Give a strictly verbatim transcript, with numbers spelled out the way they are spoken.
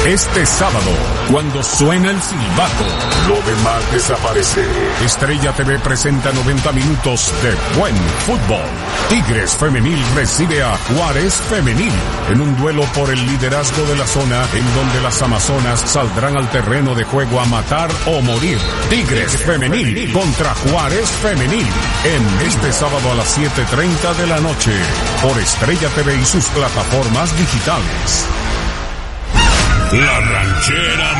Este sábado, cuando suena el silbato, lo demás desaparece. Estrella T V presenta noventa minutos de buen fútbol. Tigres Femenil recibe a Juárez Femenil en un duelo por el liderazgo de la zona, en donde las amazonas saldrán al terreno de juego a matar o morir. Tigres Femenil contra Juárez Femenil en este sábado a las siete treinta de la noche por Estrella T V y sus plataformas digitales. La Ranchera